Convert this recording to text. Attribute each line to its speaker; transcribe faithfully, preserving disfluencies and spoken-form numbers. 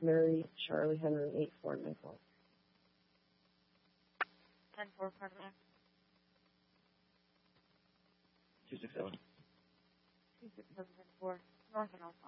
Speaker 1: Mary, Charlie, Henry, eight four, Nicole.
Speaker 2: ten four, Cardinal.
Speaker 3: two six seven.
Speaker 2: two six seven, four, North and Alpha.